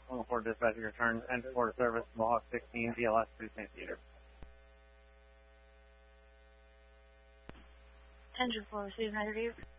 104 dispatch, return enter for service, Mohawk 16, DLS, St. Peter. 10-4, receive negative.